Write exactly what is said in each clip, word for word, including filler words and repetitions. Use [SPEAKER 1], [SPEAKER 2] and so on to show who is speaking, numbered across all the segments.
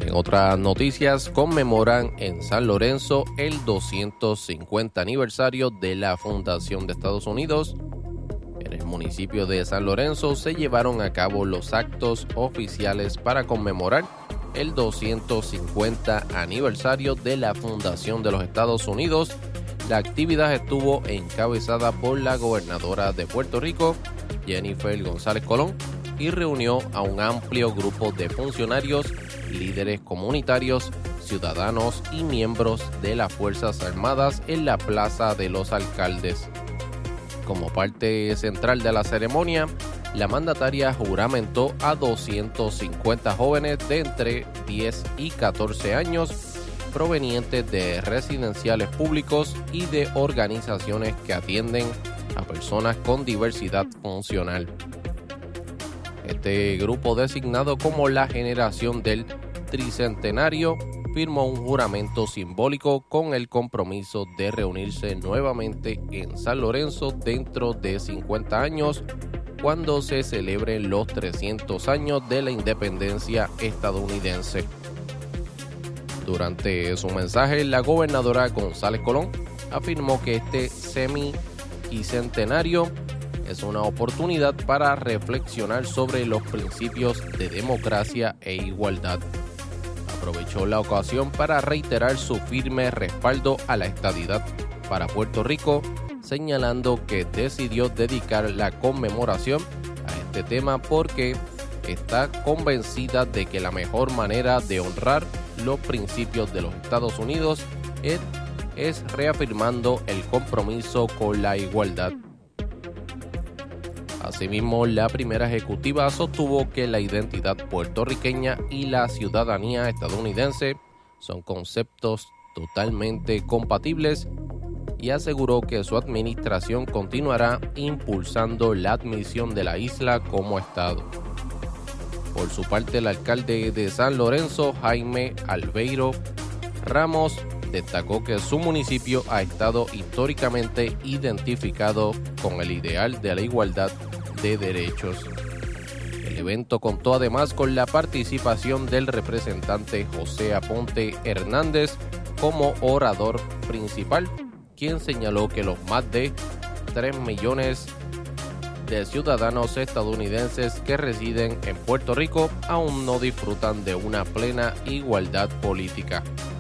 [SPEAKER 1] En otras noticias, conmemoran en San Lorenzo el doscientos cincuenta aniversario de la fundación de Estados Unidos. En el municipio de San Lorenzo se llevaron a cabo los actos oficiales para conmemorar el doscientos cincuenta aniversario de la fundación de los Estados Unidos. La actividad estuvo encabezada por la gobernadora de Puerto Rico, Jennifer González Colón, y reunió a un amplio grupo de funcionarios, líderes comunitarios, ciudadanos y miembros de las Fuerzas Armadas en la Plaza de los Alcaldes. Como parte central de la ceremonia, la mandataria juramentó a doscientos cincuenta jóvenes de entre diez y catorce años provenientes de residenciales públicos y de organizaciones que atienden a personas con diversidad funcional. Este grupo, designado como la generación del tricentenario, firmó un juramento simbólico con el compromiso de reunirse nuevamente en San Lorenzo dentro de cincuenta años, cuando se celebren los trescientos años de la independencia estadounidense. Durante su mensaje, la gobernadora González Colón afirmó que este semi-bicentenario es una oportunidad para reflexionar sobre los principios de democracia e igualdad. Aprovechó la ocasión para reiterar su firme respaldo a la estadidad para Puerto Rico, señalando que decidió dedicar la conmemoración a este tema porque está convencida de que la mejor manera de honrar los principios de los Estados Unidos es, es reafirmando el compromiso con la igualdad. Asimismo, la primera ejecutiva sostuvo que la identidad puertorriqueña y la ciudadanía estadounidense son conceptos totalmente compatibles y aseguró que su administración continuará impulsando la admisión de la isla como estado. Por su parte, el alcalde de San Lorenzo, Jaime Albeiro Ramos, destacó que su municipio ha estado históricamente identificado con el ideal de la igualdad de derechos. El evento contó además con la participación del representante José Aponte Hernández como orador principal, quien señaló que los más de tres millones de ciudadanos estadounidenses que residen en Puerto Rico aún no disfrutan de una plena igualdad política.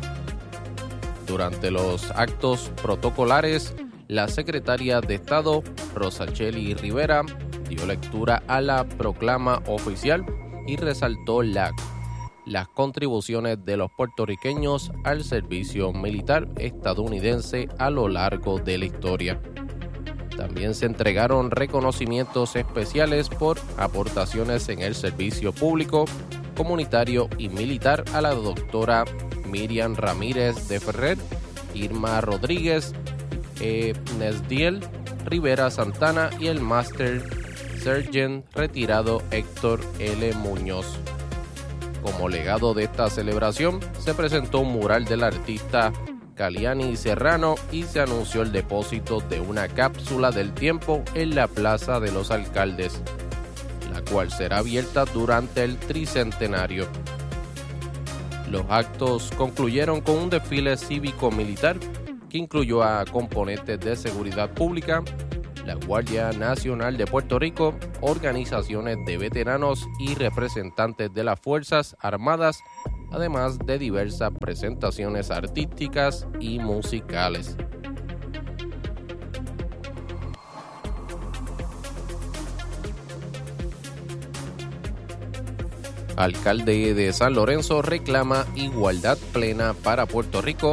[SPEAKER 1] Durante los actos protocolares, la secretaria de Estado, Rosacheli Rivera, dio lectura a la proclama oficial y resaltó la, las contribuciones de los puertorriqueños al servicio militar estadounidense a lo largo de la historia. También se entregaron reconocimientos especiales por aportaciones en el servicio público, comunitario y militar a la doctora Miriam Ramírez de Ferrer, Irma Rodríguez, eh, Nesdiel Rivera Santana y el Master Sergeant retirado Héctor L. Muñoz. Como legado de esta celebración, se presentó un mural del artista Caliani Serrano y se anunció el depósito de una cápsula del tiempo en la Plaza de los Alcaldes, la cual será abierta durante el tricentenario. Los actos concluyeron con un desfile cívico-militar que incluyó a componentes de seguridad pública, la Guardia Nacional de Puerto Rico, organizaciones de veteranos y representantes de las Fuerzas Armadas, además de diversas presentaciones artísticas y musicales. Alcalde de San Lorenzo reclama igualdad plena para Puerto Rico.